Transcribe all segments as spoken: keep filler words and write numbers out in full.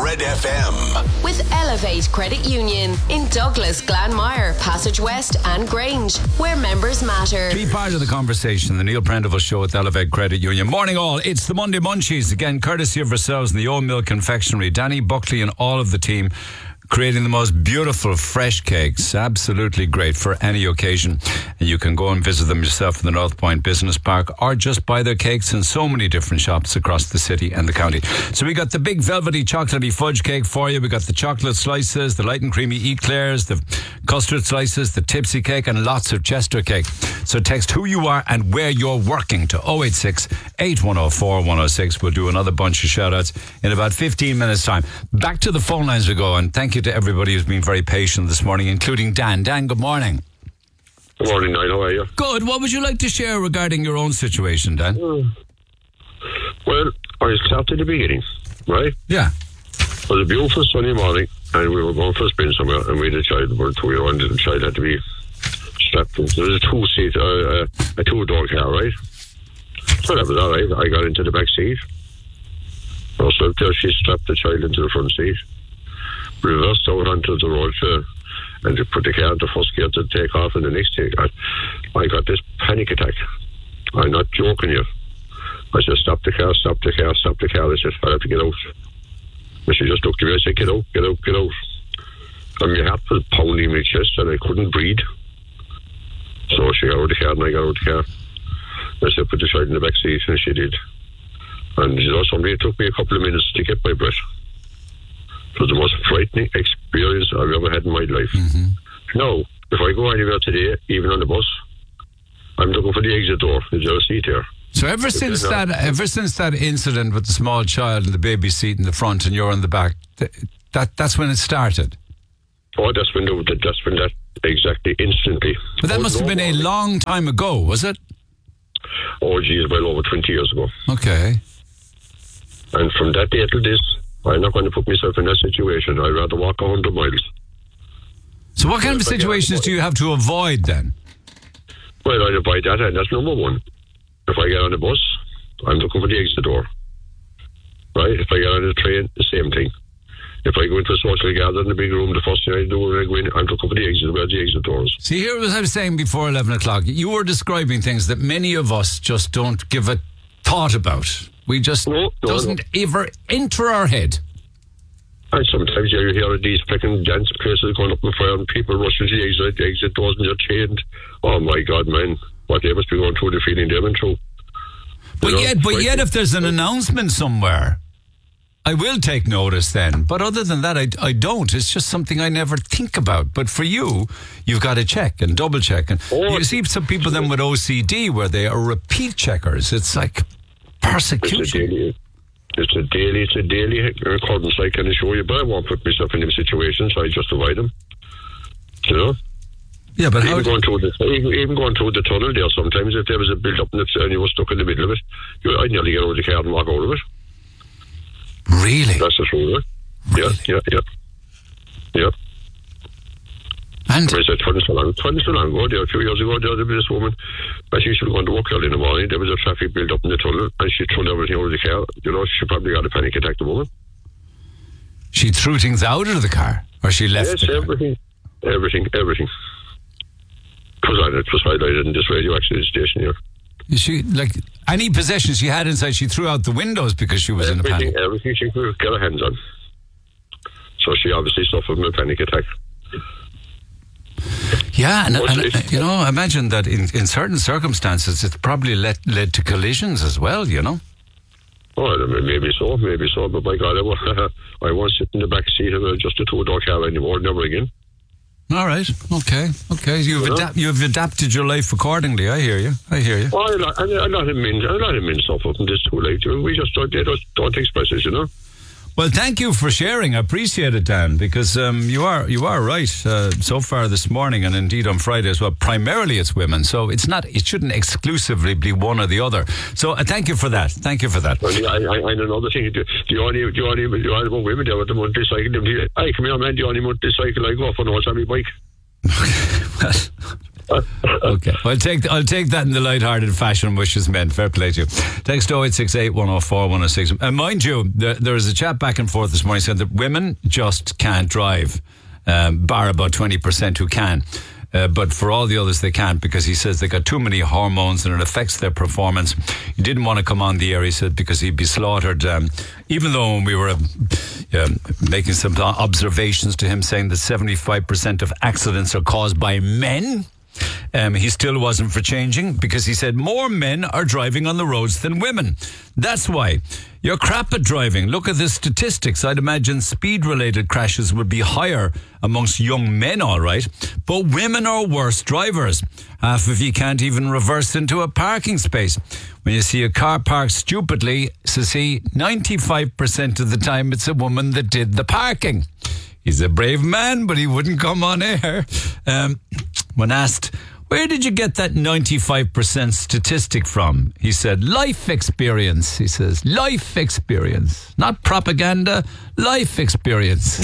Red F M. With Elevate Credit Union in Douglas, Glanmire, Passage West and Grange, where members matter. Be part of the conversation, the Neil Prendeville Show with Elevate Credit Union. Morning all, it's the Monday Munchies, again courtesy of ourselves and the Old Mill Confectionery. Danny Buckley and all of the team creating the most beautiful fresh cakes, absolutely great for any occasion. And you can go and visit them yourself in the North Point Business Park or just buy their cakes in so many different shops across the city and the county. So we got the big velvety chocolatey fudge cake for you. We got the chocolate slices, the light and creamy eclairs, the custard slices, the tipsy cake and lots of Chester cake. So text who you are and where you're working to oh eight six, eight one oh four, one oh six. We'll do another bunch of shout outs in about fifteen minutes time. Back to the phone lines we go, and thank you to everybody who's been very patient this morning, including Dan. Dan, good morning. Good morning, Niall. How are you? Good. What would you like to share regarding your own situation, Dan? Mm. Well, I started at the beginning, right? Yeah. It was a beautiful sunny morning, and we were going for a spin somewhere, and we had a child, we were two-year-old, and the child had to be strapped into a two-seat, uh, uh, a two-door car, right? So that was all right. I got into the back seat. Also, there she strapped the child into the front seat. Reversed out onto the road to, and to put the car into first gear to take off, and the next take I, I got this panic attack. I'm not joking you. I said, stop the car, stop the car, stop the car. I said, I have to get out. And she just looked at me. I said, get out, get out, get out. And my heart was pounding my chest and I couldn't breathe. So she got out of the car and I got out of the car. I said, put the child in the back seat, and she did. And you know, somebody, it took me a couple of minutes to get my breath. It was the most frightening experience I've ever had in my life. Mm-hmm. Now, if I go anywhere today, even on the bus, I'm looking for the exit door. Is there a seat here? So ever if since that, ever since that incident with the small child and the baby seat in the front and you're on the back, th- that that's when it started. Oh, that's when the, that's when that exactly instantly. But that oh, must no have been a morning. long time ago, was it? Oh, geez, well over twenty years ago. Okay. And from that day till this, I'm not going to put myself in that situation. I'd rather walk one hundred miles. So what kind of situations do you have to avoid then? Well, I'd avoid that, and that's number one. If I get on the bus, I'm looking for the exit door. Right? If I get on the train, the same thing. If I go into a social gathering in the big room, the first thing I do when I go in, I'm looking for the exit, where the exit doors. See, here was I was saying before eleven o'clock. You were describing things that many of us just don't give a thought about. We just no, no, doesn't no. ever enter our head. And sometimes yeah, you hear of these freaking dance places going up in fire and people rushing to the exit, the exit doors and they're chained. Oh my God, man. What they must be going through, the feeling they went through. But You know, yet, but right? yet if there's an announcement somewhere, I will take notice then. But other than that, I, I don't. It's just something I never think about. But for you, you've got to check and double check. And Oh, you see some people then with O C D where they are repeat checkers. It's like persecution. It's a daily, it's a daily, it's a daily accordance, I can assure you, but I won't put myself in them situations, so I just avoid them. You know? Yeah, but even how... going through the even, even going through the tunnel there, sometimes if there was a build up and you were stuck in the middle of it, you, I'd nearly get out of the car and walk out of it. Really? That's the truth. Really? Yeah, yeah, yeah. Yeah. And I said, twenty so long, twenty so long ago, there, a few years ago, there, there was this woman, I think she was going to work early in the morning, there was a traffic build up in the tunnel, and she threw everything out of the car. You know, she probably got a panic attack, the woman. she threw things out of the car, or she left Yes, the car? everything, everything, everything. It was, on, it was highlighted in this radio accident station here. She, like, any possessions she had inside, she threw out the windows because she was everything, in a panic. Everything she could get her hands on. So she obviously suffered from a panic attack. Yeah, and, What's and it? you know, imagine that in, in certain circumstances, it's probably led, led to collisions as well, you know? Oh, maybe so, maybe so, but by God, I won't, I won't sit in the back seat of a, just a two-door car anymore, never again. All right, okay, okay. You've, You know? adap- you've adapted your life accordingly. I hear you, I hear you. Well, a lot, a lot of men, a lot of men suffer from this too late. We just don't, they just don't express it, you know? Well, thank you for sharing. I appreciate it, Dan, because um, you are you are right. Uh, so far this morning, and indeed on Friday as well, primarily it's women. So it's not. It shouldn't exclusively be one or the other. So uh, thank you for that. Thank you for that. Well, I, I, I know another thing. The, the only, the only, the only one women there with the monthly cycle. I come here, man. The only monthly cycle I go for now is on my bike. well, Okay, I'll take I'll take that in the light-hearted fashion. Wishes men. Fair play to you. Text oh eight six eight, one oh four, one oh six. And mind you, there, there was a chat back and forth this morning saying that women just can't drive, um, bar about twenty percent who can. Uh, but for all the others they can't, because he says they got too many hormones and it affects their performance. He didn't want to come on the air, he said, because he'd be slaughtered. Um, even though when we were uh, uh, making some observations to him saying that seventy-five percent of accidents are caused by men, Um, he still wasn't for changing, because he said more men are driving on the roads than women. That's why. You're crap at driving. Look at the statistics. I'd imagine speed-related crashes would be higher amongst young men, all right. But women are worse drivers. Half of you can't even reverse into a parking space. When you see a car parked stupidly, says he, ninety-five percent of the time it's a woman that did the parking. He's a brave man, but he wouldn't come on air. Um, when asked, where did you get that ninety-five percent statistic from? He said, life experience. He says, life experience. Not propaganda, life experience.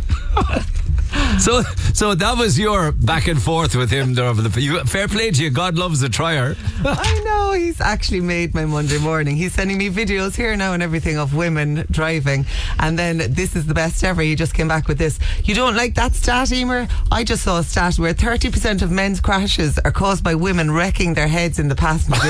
So so that was your back and forth with him there over the... You, fair play to you, God loves a trier. I know, he's actually made my Monday morning. He's sending me videos here now and everything of women driving, and then this is the best ever. He just came back with this. You don't like that stat, Emer? I just saw a stat where thirty percent of men's crashes are caused by women wrecking their heads in the passenger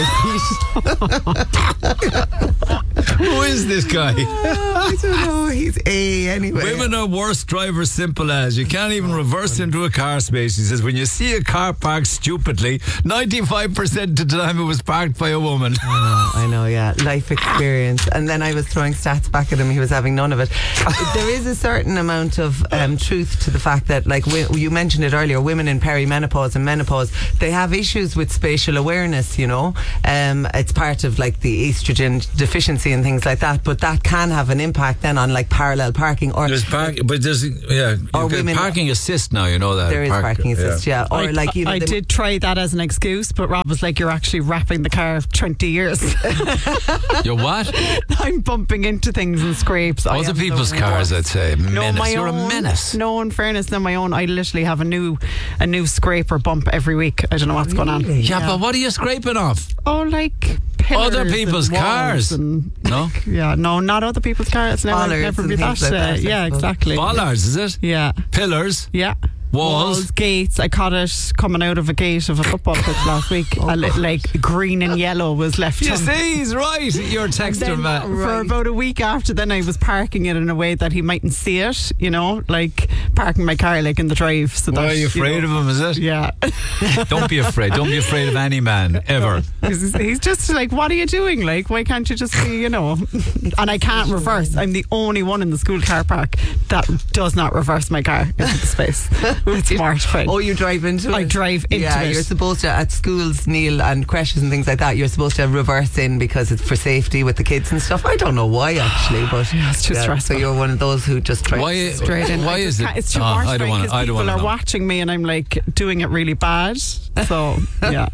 seat. Who is this guy? I don't know, he's A anyway. Women are worse drivers, simple as. You can't even reverse into a car space. He says, when you see a car parked stupidly, ninety-five percent of the time it was parked by a woman. I know, I know, yeah. Life experience. And then I was throwing stats back at him. He was having none of it. There is a certain amount of um, truth to the fact that, like we, you mentioned it earlier, women in perimenopause and menopause, they have issues with spatial awareness, you know. Um, it's part of like the estrogen deficiency and things like that, but that can have an impact then on like parallel parking or... There's park, but there's, yeah, or women, parking assist now, you know that. There is Park, parking assist, yeah. yeah. Or I, like, you know, I did try that as an excuse, but Rob was like, you're actually wrapping the car twenty years. You're what? I'm bumping into things and scrapes. Other people's so cars, I'd say. Menace. No, my You're own, a menace. No, in fairness, no, my own. I literally have a new a new scrape or bump every week. I don't know what's going on. Yeah, yeah, but what are you scraping off? Oh, like pillars other people's and cars. And, no? Yeah, no, not other people's cars. Never, Bollards never and be that. things like Uh, that, yeah, exactly. Bollards, is it? Yeah. Pillars? Yeah. Walls. Gates. I caught it coming out of a gate of a football pitch last week. Oh, a li- like green and yellow was left You on. see, he's right. You're texting man. For about a week after, then I was parking it in a way that he mightn't see it, you know, like parking my car like in the drive. So Why that, are you afraid you know, of him, is it? Yeah. Don't be afraid. Don't be afraid of any man, ever. He's, he's just like, what are you doing? Like, why can't you just be, you know? And I can't reverse. I'm the only one in the school car park that does not reverse my car into the space. It's mortifying. Oh, you drive into I it? drive into yeah, it. You're supposed to, at schools, Neil, and creches and things like that, you're supposed to reverse in because it's for safety with the kids and stuff. I don't know why, actually, but Yeah, it's too stressful. So you're one of those who just drives Why, straight in. why I is just it? can't- It's too Oh, mortifying I don't want because to. I don't people want are to know. watching me and I'm like doing it really bad. So, yeah.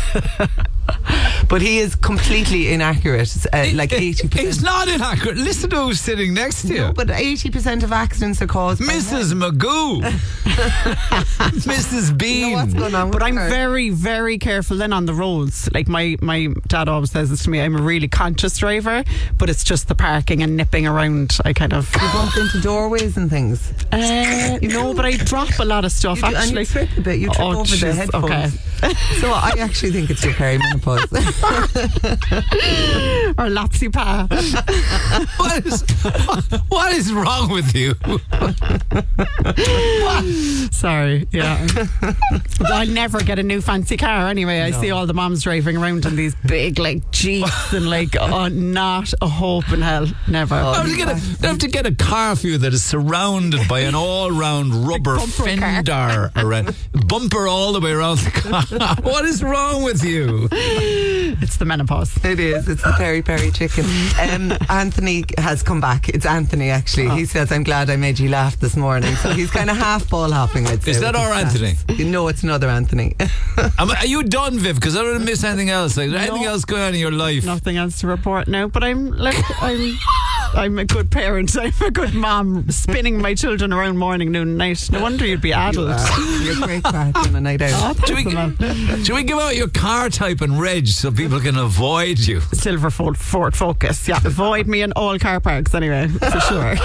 But he is completely inaccurate. Uh, like eighty percent. It's not inaccurate. Listen to who's sitting next to you. No, but eighty percent of accidents are caused by Missus Magoo. Missus You Bean. know what's going on with But I'm her? very, very careful then on the roads. Like my, my dad always says this to me. I'm a really conscious driver, but it's just the parking and nipping around. I kind of You bump into doorways and things. uh, no, but I drop a lot of stuff You do, and actually. you trip a bit. You trip Oh, over the jeez, headphones. okay. So I actually think it's your perimenopause. Or lapsy pa. What is, what is wrong with you? Sorry, yeah. But I'll never get a new fancy car anyway. I No. see all the moms driving around in these big like Jeeps and like, oh, not a hope in hell. Never. I have, to get a, I have to get a car for you that is surrounded by an all-round rubber bumper car. fender around, bumper all the way around the car. What is wrong with you? It's the menopause. It is. It's the peri peri chicken. Um, Anthony has come back. It's Anthony, actually. He says, I'm glad I made you laugh this morning. So he's kind of half ball hopping, I'd say. Is that with our his Anthony? stats. No, it's another Anthony. Am, are you done, Viv? Because I don't want to miss anything else. Like, is there anything else going on in your life? Nothing else to report now, but I'm like, I'm I'm a good parent. I'm a good mom, spinning my children around morning, noon, and night. No wonder you'd be adult. You're a great crack on a night out. Do we, do we give out your car type and reg so people can avoid you? Silver Ford, Ford Focus. Yeah, avoid me in all car parks anyway, for sure.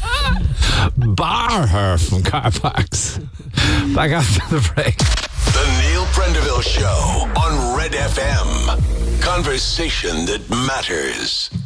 Bar her from car parks. Back after the break. The Neil Prendeville Show on Red F M. Conversation that matters.